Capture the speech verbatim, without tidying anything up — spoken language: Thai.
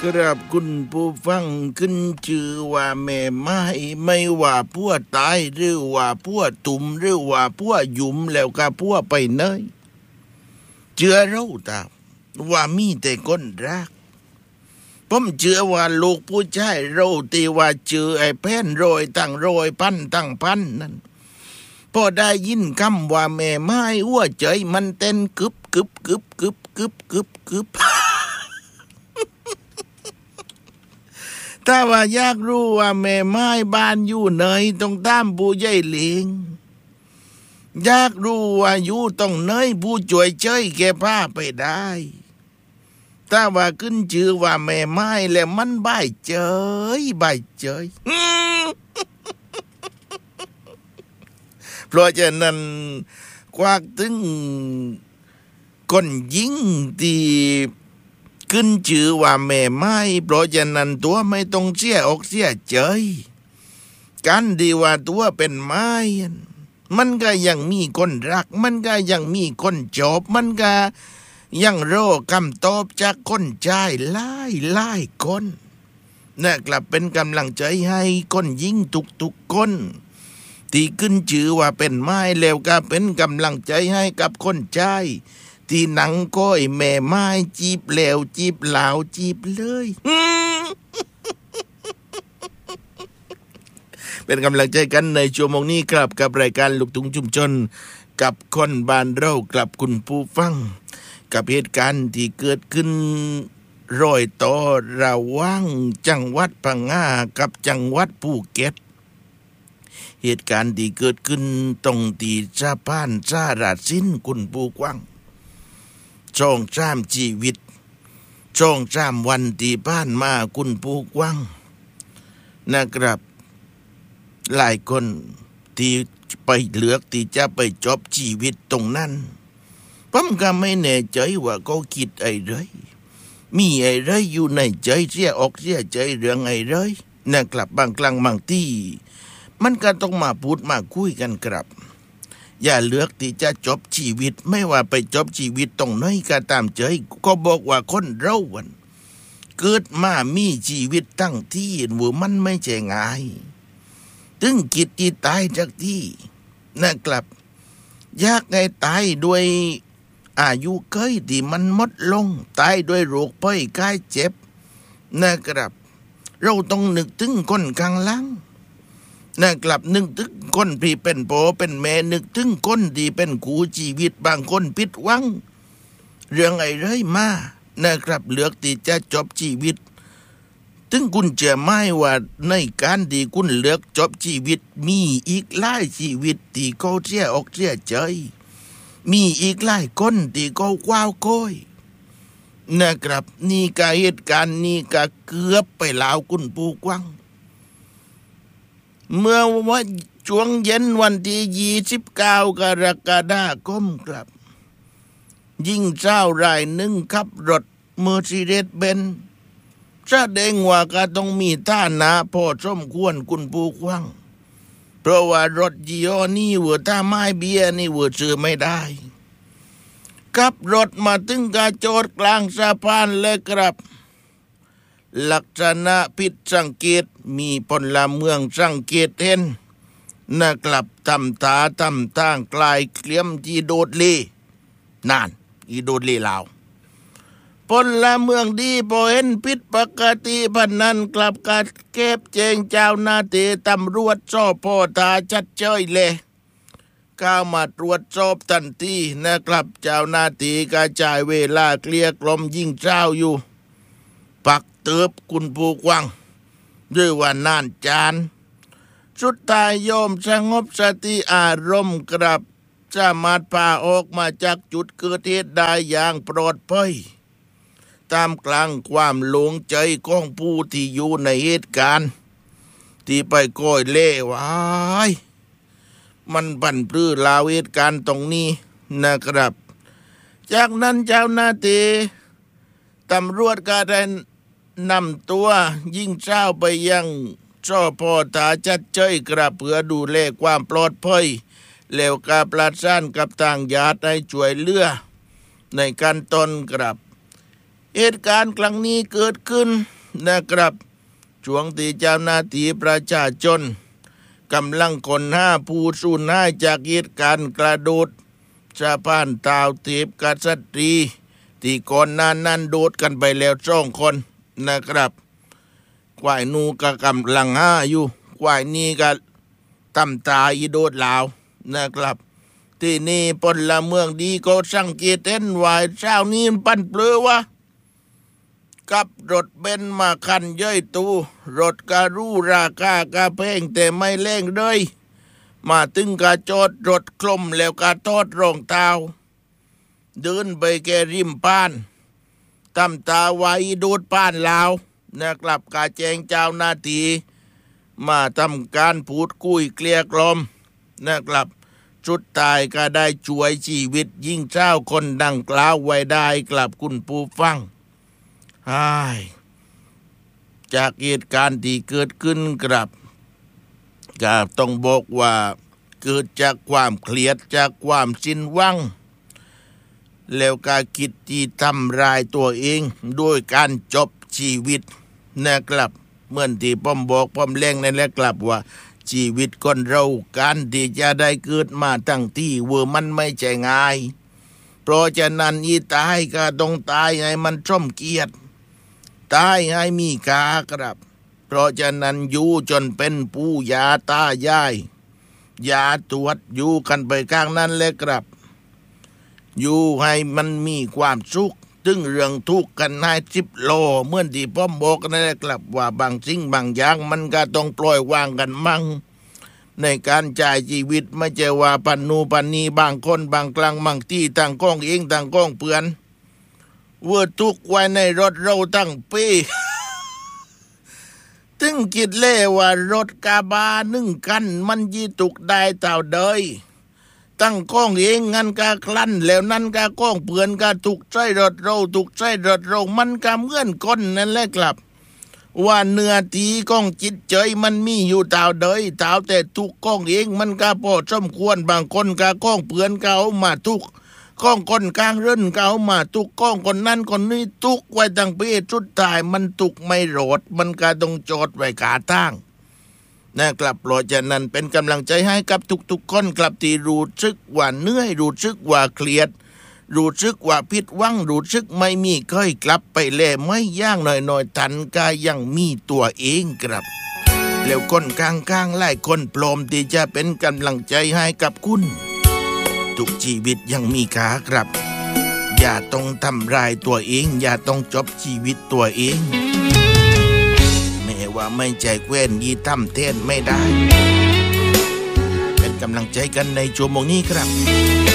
ครับคุณผู้ฟังขึ้นชื่อว่าแม่ไม้ไม่ว่าพัวตายหรือว่าพัวตุ่มหรือว่าพัวหยุมแล้วก็พัวไปเนยเชื่อเราตามว่ามีแต่คนรักผมเชื่อว่าลูกผู้ชายเราตีว่าเจอไอ้แผ่นโรยตั้งโรยพันตั้งพันนั่นพอได้ยินคำว่าแม่ไม้หัวใจมันเต้นกึบกึบกึบกึบกึบกึบกึบถ้าว่าอยากรู้ว่าแม่ไม้บ้านอยู่ไหนต้องตามผู้ใหญ่เหลียงอยากรู้ว่าอยู่ต้องไหนผู้ช่วยเชยแกพาไปได้ถ้าว่าขึ้นชื่อว่าแม่ไม้แล้วมันใบเจยใบเจยเพราะฉะนั้นควักถึงคนยิงที่ขึ้นชื่อว่าแม่ไม้เพราะฉะนั้นตัวไม่ต้องเสียอกเสียใจกันดีว่าตัวเป็นไม้มันก็ยังมีคนรักมันก็ยังมีคนจบมันก็ยังรอคำตอบจากคนใจไล่ไล่คนน่ากลับเป็นกำลังใจให้คนยิงทุกๆคนที่ขึ้นชื่อว่าเป็นไม้แล้วก็เป็นกำลังใจให้กับคนใจที่หนังก้อยแม่ไม้จีบแล้วจีบเหลาจีบเลยเป็นกำลังใจกันในชั่วโมงนี้ครับกับรายการลูกทุ่งชุมชนกับคนบ้านเรากลับคุณผู้ฟังกับเหตุการณ์ที่เกิดขึ้นรอยต่อระหว่างจังหวัดพังงากับจังหวัดภูเก็ตเหตุการณ์ที่เกิดขึ้นตรงที่สะพานสาราสินคุณผู้ฟังช่องสามชีวิตช่องสามวันที่ผ่านมาคุณผู้ฟังนะครับหลายคนที่ไปเลือกที่จะไปจบชีวิตตรงนั้นผมก็ไม่แน่ใจว่าเขาคิดอะไรมีอะไรอยู่ในใจเสียออกเสียใจเรื่องอะไรนะครับบางครั้งบางที่มันก็ต้องมาพูดมาคุยกันครับอย่าเลือกที่จะจบชีวิตไม่ว่าไปจบชีวิตตรงไหนก็ตามใจก็บอกว่าคนเราวันเกิดมามีชีวิตตั้งที่ว่ามันไม่ใช่ง่ายถึงกิจที่ตายจากที่นะครับยากไงตายด้วยอายุเกยที่มันหมดลงตายด้วยโรคภัยไข้เจ็บนะครับเราต้องนึกถึงคนข้างหลังนะครับนึกถึงคนที่เป็นพ่อเป็นแม่นึกถึงคนที่เป็นคู่ชีวิตบางคนผิดหวังเรื่องไอ้ไรมานะครับเลือกที่จะจบชีวิตถึงคุณเชื่อไหมว่าในการที่คุณเลือกจบชีวิตมีอีกหลายชีวิตที่เขาเสียอกเสียใจมีอีกหลายคนที่เขากว้าวโก้ยนะครับนี่ก็เหตุการณ์นี้ก็เกือบไปแล้วคุณผู้ฟังเมื่อวันช่วงเย็นวันที่ยี่สิบเก้ากรกฎาคมครับยิ่งเจ้ารายหนึ่งขับรถเมอร์ซีเดสเบนซ์แสดงว่าก็ต้องมีท่านาพอสมควรคุณผู้ฟังเพราะว่ารถยี่ห้อนี้เวอร์ถ้าไม่เบียนี่เวอร์ซื้อไม่ได้ขับรถมาถึงกระโจดกลางสะพานเลยครับลักษณะผิดสังเกตมีพลเมืองสังเกตเห็นนะครับทำตาทำทางกลายเคลี้ยมที่โดดเล่นานอีโดดเล่ลาวพลเมืองดีพอเห็นผิดปกติพันนั้นกลับกัดเก็บแจ้งเจ้าหน้าที่ตำรวจสพตาชัดเจยเลยก้าวมาตรวจสอบทันทีนะครับเจ้าหน้าที่กระจายเวลาเกลี้ยกล่อมยิ่งเจ้าอยู่ปักเติบคุณผู้ฟังด้วยว่านานจานสุดท้ายโยมสงบสติอารมณ์กลับสามารถพาออกมาจากจุดเกิดเหตุได้อย่างปลอดภัยตามกลางความหลงใจของผู้ที่อยู่ในเหตุการณ์ที่ไปก้อยเล่ไว้มันบั่นปลื้อลาวเหตุการณ์ตรงนี้นะครับจากนั้นเจ้าหน้าที่ตำรวจก็ได้นำตัวยิ่งเจ้าไปยังสพตาชัดเจยกระเพื่อดูแลความปลอดภัยแล้วก็ประสานกับทางญาติให้ช่วยเหลือในการต้นกรับเหตุการณ์ครั้งนี้เกิดขึ้นนะครับช่วงที่เจ้าหน้าที่ประชาชนกำลังค้นหาผู้สูญหายจากเหตุการณ์กระโดดสะพานตาวเทพกษัตรีที่ก่อนหน้านั้นโดดกันไปแล้วสองคนนะครับควายนูก็กำลังหาอยู่ควายนี้ก็ตำตาอีโดดลาวนะครับที่นี่พลเมืองดีก็สังเกตเห็นว่าเช้านี้ปั่นเปลือวะกับรถเบนซ์มาคันย่อยตูรถกระรูราคากระเพงแต่ไม่เร่งเลยมาถึงกระจอดรถคลมแล้วกระทอดรองเท้าเดินไปแกริมป้านตำตาไว้ดูดป้านลาวนะครับกาแจงเจ้าหน้าที่มาทำการพูดคุยเกลี้ยกล่อมนะครับสุดท้ายก็ได้ช่วยชีวิตยิ่งเจ้าคนดังกล่าวไว้ได้กลับคุณผู้ฟังจากเหตุการณ์ที่เกิดขึ้นครับก็ต้องบอกว่าเกิดจากความเครียดจากความสิ้นหวังแล้วก็คิดที่ทำลายตัวเองด้วยการจบชีวิตนะครับเหมือนที่ผมบอกผมแรงนั่นแหละครับว่าชีวิตคนเราการที่จะได้เกิดมาตั้งที่เวอร์มันไม่ใช่ง่ายเพราะฉะนั้นอีตายก็ต้องตายให้มันสมเกียรติตายให้มีค่าครับเพราะฉะนั้นอยู่จนเป็นปู่ย่าตายายยาตรวจอยู่กันไปข้างนั้นเลยครับอยู่ให้มันมีความสุขถึงเรื่องทุกข์กันให้สิบโลเหมือนที่พ่อบอกนั่นแหละครับว่าบางสิ่งบางอย่างมันก็ต้องปล่อยวางกันมั่งในการจ่ายชีวิตไม่ใช่ว่าปันนูปันนีบางคนบางกลางบางที่ต่างก้องเองต่างก้องเปือนเวอร์ทุกไว้ในรถเราตั้งปีถึงคิดเล่ว่ารถกาบาหนึ่งคันมันยีตุกได้เต่าเดยตั้งก้องเองงั้นกาคลั่นแล้วนั่นกาก้องเปือนกาถูกใจรถเราถูกใจรถเรามันกาเหมือนคนนั่นแหละครับว่าเนื้อทีก้องจิตใจมันมีอยู่เต่าเดยเต่าแต่ทุกก้องเองมันกาพอสมควรบางคนกาก้องเปือนกาเอามาทุกก้องคนกลางเรื่นเก่ามาตุกก้องคนนั้นคนนี้ตุกไว้ตั้งเป้ชุดตายมันตุกไม่โรดมันก็ต้องจอดไว้ขาตั้งนะครับเพราะฉะนั้นเป็นกำลังใจให้กับทุกๆคนกลับที่รู้สึกว่าเหนื่อยรู้สึกว่าเครียดรู้สึกว่าผิดหวังรู้สึกไม่มีเคยกลับไปแลไม่ย่างหน่อยๆทันก็ยังมีตัวเองครับแล้วคนกลางๆไล่คนปลอมที่จะเป็นกำลังใจให้กับคุณทุกชีวิตยังมีค่าครับอย่าต้องทำร้ายตัวเองอย่าต้องจบชีวิตตัวเองแม้ว่าไม่ใจแคว้นยีทำเทนไม่ได้เป็นกำลังใจกันในชั่วโมงนี้ครับ